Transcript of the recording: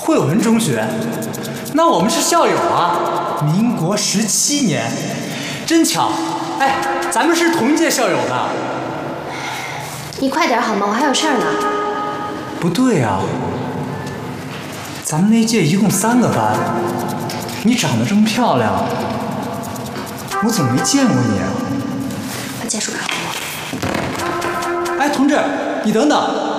惠文中学，那我们是校友啊！民国17年，真巧。哎，咱们是同一届校友呢。 你快点好吗？我还有事儿呢。 不对啊，咱们那届一共3个班，你长得这么漂亮，我怎么没见过你啊？ 把结束卡给我。 哎，同志，你等等。